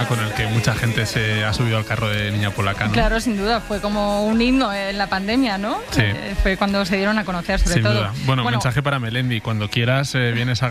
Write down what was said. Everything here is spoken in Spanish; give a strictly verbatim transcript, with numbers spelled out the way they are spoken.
tema con el que mucha gente se ha subido al carro de Niña Polaca, ¿no? Claro, sin duda, fue como un himno en la pandemia, ¿no? Sí. Eh, fue cuando se dieron a conocer, sobre Sin todo. duda. Bueno, bueno, mensaje para Melendi, cuando quieras eh, vienes a